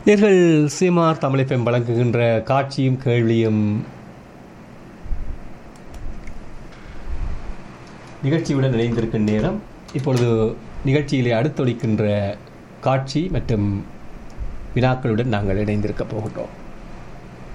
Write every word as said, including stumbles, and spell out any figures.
நேர்கள் சீமார் தமிழைப்பெண் வழங்குகின்ற காட்சியும் கேள்வியும் நிகழ்ச்சியுடன் இணைந்திருக்கும் நேரம். இப்பொழுது நிகழ்ச்சியிலே அடுத்தொழிக்கின்ற காட்சி மற்றும் வினாக்களுடன் நாங்கள் இணைந்திருக்க போகின்றோம்.